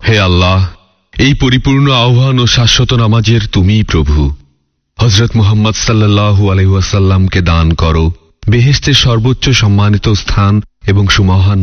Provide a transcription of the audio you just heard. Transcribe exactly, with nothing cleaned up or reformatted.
হে আল্লাহ, এই পরিপূর্ণ আহ্বান ও শাশ্বত নামাজের তুমিই প্রভু। হযরত মুহাম্মদ সাল্লাল্লাহু আলাইহি ওয়াসাল্লামকে দান করো বেহেশতের সর্বোচ্চ সম্মানিত স্থান এবং সুমহান